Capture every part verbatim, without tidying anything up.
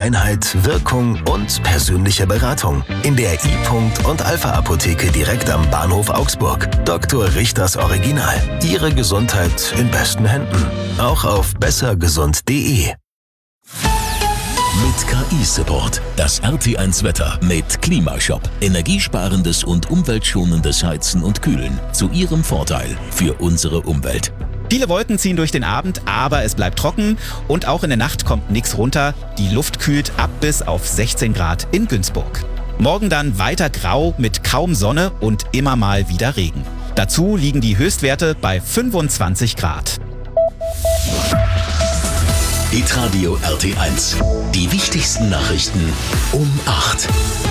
Reinheit, Wirkung und persönliche Beratung. In der I. und Alpha Apotheke direkt am Bahnhof Augsburg. Doktor Richters Original. Ihre Gesundheit in besten Händen. Auch auf besser gesund punkt de. Mit K I-Support. Das R T eins Wetter mit Klimashop. Energiesparendes und umweltschonendes Heizen und Kühlen. Zu Ihrem Vorteil für unsere Umwelt. Viele Wolken ziehen durch den Abend, aber es bleibt trocken und auch in der Nacht kommt nichts runter. Die Luft kühlt ab bis auf sechzehn Grad in Günzburg. Morgen dann weiter grau mit kaum Sonne und immer mal wieder Regen. Dazu liegen die Höchstwerte bei fünfundzwanzig Grad. Hitradio R T eins. Die wichtigsten Nachrichten um acht.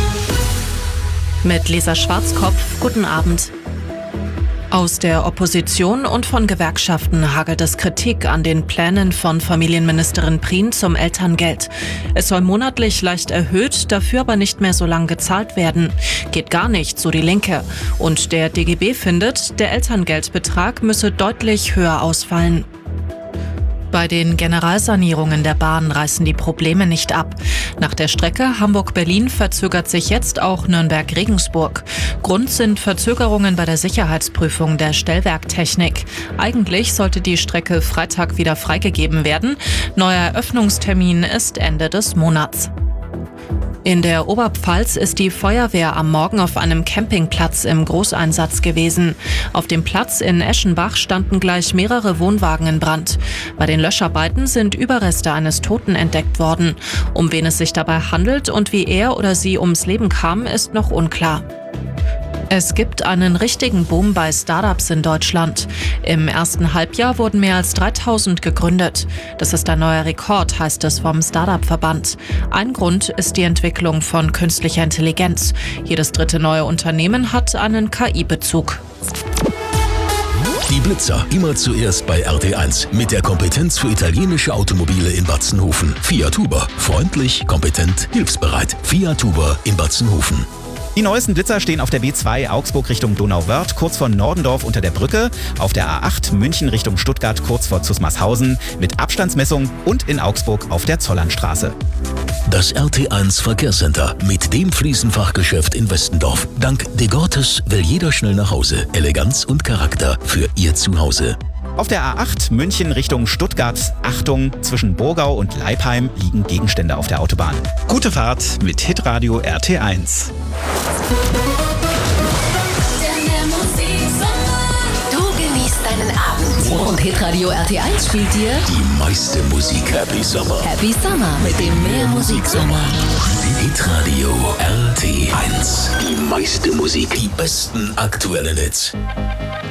Mit Lisa Schwarzkopf, guten Abend. Aus der Opposition und von Gewerkschaften hagelt es Kritik an den Plänen von Familienministerin Prien zum Elterngeld. Es soll monatlich leicht erhöht, dafür aber nicht mehr so lang gezahlt werden. Geht gar nicht, so die Linke. Und der D G B findet, der Elterngeldbetrag müsse deutlich höher ausfallen. Bei den Generalsanierungen der Bahn reißen die Probleme nicht ab. Nach der Strecke Hamburg-Berlin verzögert sich jetzt auch Nürnberg-Regensburg. Grund sind Verzögerungen bei der Sicherheitsprüfung der Stellwerktechnik. Eigentlich sollte die Strecke Freitag wieder freigegeben werden. Neuer Eröffnungstermin ist Ende des Monats. In der Oberpfalz ist die Feuerwehr am Morgen auf einem Campingplatz im Großeinsatz gewesen. Auf dem Platz in Eschenbach standen gleich mehrere Wohnwagen in Brand. Bei den Löscharbeiten sind Überreste eines Toten entdeckt worden. Um wen es sich dabei handelt und wie er oder sie ums Leben kam, ist noch unklar. Es gibt einen richtigen Boom bei Startups in Deutschland. Im ersten Halbjahr wurden mehr als dreitausend gegründet. Das ist ein neuer Rekord, heißt es vom Startup-Verband. Ein Grund ist die Entwicklung von künstlicher Intelligenz. Jedes dritte neue Unternehmen hat einen K I-Bezug. Die Blitzer, immer zuerst bei R T eins. Mit der Kompetenz für italienische Automobile in Batzenhofen. Fiat Huber. Freundlich, kompetent, hilfsbereit. Fiat Huber in Batzenhofen. Die neuesten Blitzer stehen auf der B zwei Augsburg Richtung Donauwörth, kurz vor Nordendorf unter der Brücke, auf der A acht München Richtung Stuttgart, kurz vor Zusmarshausen, mit Abstandsmessung und in Augsburg auf der Zollernstraße. Das R T eins Verkehrscenter mit dem Fliesenfachgeschäft in Westendorf. Dank De Gortes will jeder schnell nach Hause. Eleganz und Charakter für Ihr Zuhause. Auf der A acht München Richtung Stuttgart, Achtung, zwischen Burgau und Leipheim liegen Gegenstände auf der Autobahn. Gute Fahrt mit Hitradio R T eins. Du genießt deinen Abend. Und Hitradio R T eins spielt dir Die meiste Musik. Happy Summer. Happy Summer mit dem Mehrmusiksommer. Hitradio R T eins. Die meiste Musik. Die besten aktuellen Hits.